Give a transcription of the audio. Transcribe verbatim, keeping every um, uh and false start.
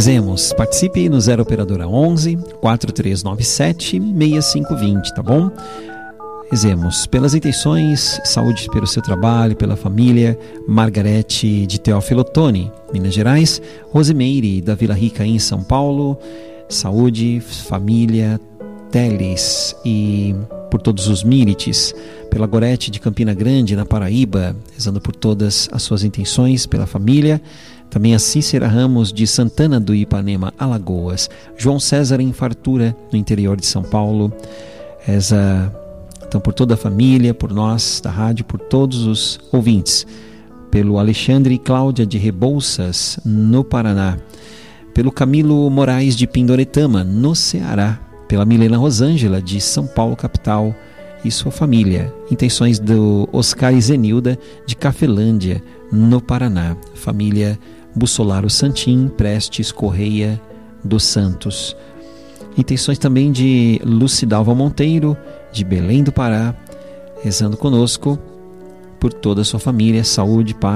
Rezemos, participe no zero operadora onze, quatro três nove sete, seis cinco dois zero, tá bom? Rezemos pelas intenções, saúde pelo seu trabalho, pela família, Margarete de Teófilo Otoni, Minas Gerais, Rosimeire da Vila Rica em São Paulo, saúde, família, Teles e por todos os Mírites, pela Gorete de Campina Grande, na Paraíba, rezando por todas as suas intenções, pela família, também a Cícera Ramos de Santana do Ipanema, Alagoas, João César em Fartura, no interior de São Paulo, reza então por toda a família, por nós da rádio, por todos os ouvintes, pelo Alexandre e Cláudia de Rebouças, no Paraná, pelo Camilo Moraes de Pindoretama, no Ceará, pela Milena Rosângela de São Paulo, capital, e sua família. Intenções do Oscar e Zenilda de Cafelândia, no Paraná, família Bussolaro Santim, Prestes Correia dos Santos. Intenções também de Lucidalva Monteiro, de Belém do Pará, rezando conosco por toda a sua família, saúde, paz.